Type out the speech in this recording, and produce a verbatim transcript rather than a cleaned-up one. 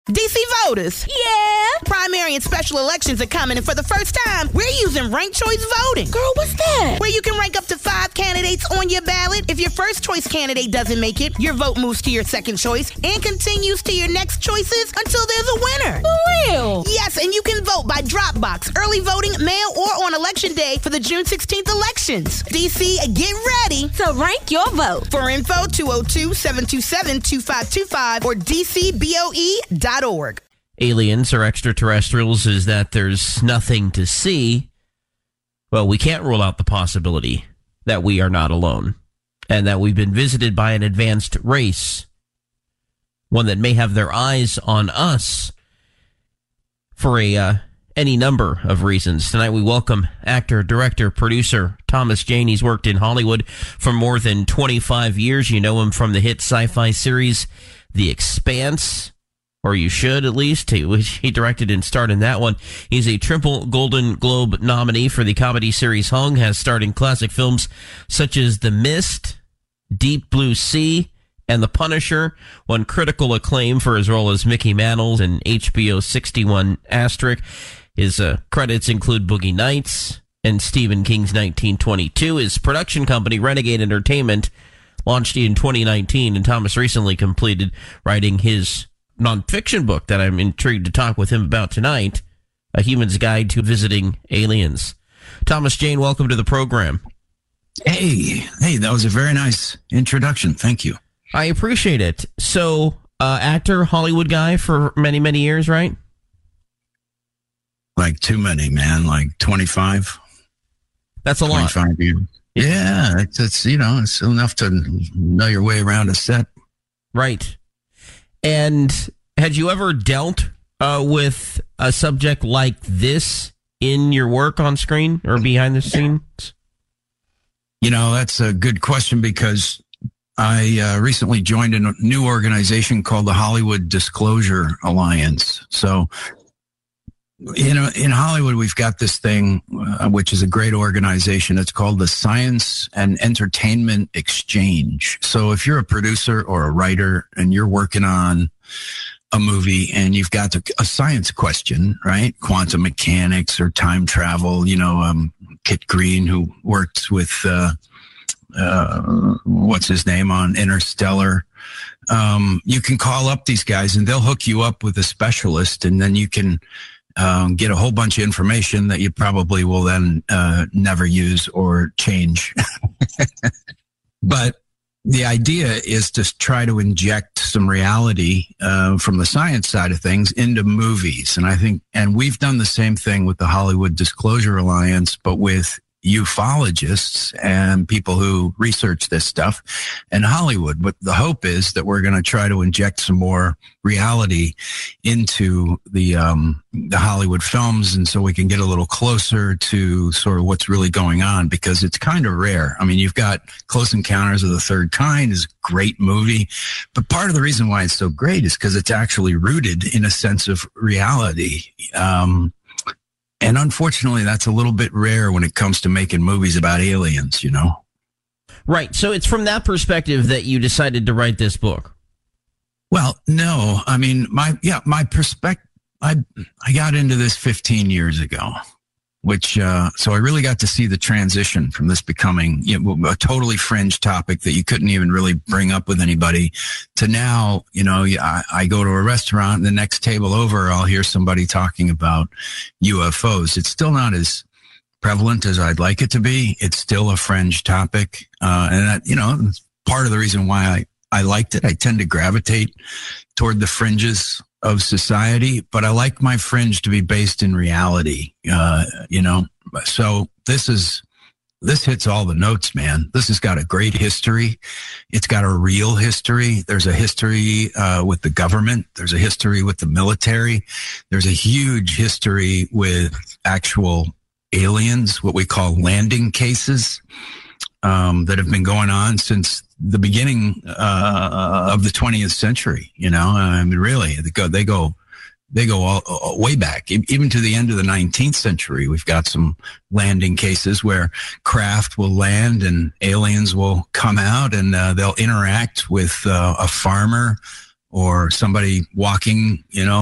D C voters. Yeah. Primary and special elections are coming, and for the first time, we're using ranked choice voting. Girl, what's that? Where you can rank up to five candidates on your ballot. If your first choice candidate doesn't make it, your vote moves to your second choice and continues to your next choices until there's a winner. For real? Yes, and you can vote by drop box, early voting, mail, or on election day for the June sixteenth elections. D C, get ready to rank your vote. For info, two oh two, seven two seven, two five two five or d c boe dot org. Aliens or extraterrestrials is that there's nothing to see. Well, we can't rule out the possibility that we are not alone and that we've been visited by an advanced race, one that may have their eyes on us for a uh, any number of reasons. Tonight we welcome actor, director, producer Thomas Jane. He's worked in Hollywood for more than twenty-five years. You know him from the hit sci-fi series The Expanse, or you should at least, which he directed and starred in that one. He's a triple Golden Globe nominee for the comedy series Hung, has starred in classic films such as The Mist, Deep Blue Sea, and The Punisher. Won critical acclaim for his role as Mickey Mantle in H B O's sixty-one Asterisk. His uh, credits include Boogie Nights and Stephen King's nineteen twenty-two. His production company, Renegade Entertainment, launched in twenty nineteen, and Thomas recently completed writing his nonfiction book that I'm intrigued to talk with him about tonight, A Human's Guide to Visiting Aliens. Thomas Jane, welcome to the program. Hey, hey, that was a very nice introduction. Thank you. I appreciate it. So, uh, actor, Hollywood guy for many, many years, right? Like too many, man. Like twenty-five. That's a lot. twenty-five years. Yeah, it's, it's, you know, it's enough to know your way around a set. Right. And had you ever dealt uh, with a subject like this in your work on screen or behind the scenes? You know, that's a good question because I uh, recently joined a new organization called the Hollywood Disclosure Alliance. So, you know, in Hollywood, we've got this thing, uh, which is a great organization. It's called the Science and Entertainment Exchange. So if you're a producer or a writer and you're working on a movie and you've got a science question, right? Quantum mechanics or time travel, you know, um, Kit Green, who worked with, uh, uh, what's his name on Interstellar. Um, you can call up these guys and they'll hook you up with a specialist, and then you can Um, get a whole bunch of information that you probably will then uh, never use or change. But the idea is to try to inject some reality uh, from the science side of things into movies. And I think, and we've done the same thing with the Hollywood Disclosure Alliance, but with ufologists and people who research this stuff in Hollywood. But the hope is that we're going to try to inject some more reality into the um, the Hollywood films, and so we can get a little closer to sort of what's really going on, because it's kind of rare. I mean, you've got Close Encounters of the Third Kind is a great movie, but part of the reason why it's so great is because it's actually rooted in a sense of reality. Um, And unfortunately, that's a little bit rare when it comes to making movies about aliens, you know? Right. So it's from that perspective that you decided to write this book. Well, no. I mean, my, yeah, my perspective, I, I got into this fifteen years ago, which, uh, so I really got to see the transition from this becoming, you know, a totally fringe topic that you couldn't even really bring up with anybody to now, you know, I, I go to a restaurant and the next table over, I'll hear somebody talking about U F Os. It's still not as prevalent as I'd like it to be. It's still a fringe topic. Uh, and that, you know, it's part of the reason why I, I liked it. I tend to gravitate toward the fringes of society, but I like my fringe to be based in reality, uh, you know? So this is, this hits all the notes, man. This has got a great history. It's got a real history. There's a history, uh, with the government. There's a history with the military. There's a huge history with actual aliens, what we call landing cases, um, that have been going on since the beginning uh, of the twentieth century. You know, I mean, really, they go, they go, they go all, all, way back, even to the end of the nineteenth century. We've got some landing cases where craft will land and aliens will come out, and uh, they'll interact with uh, a farmer or somebody walking, you know,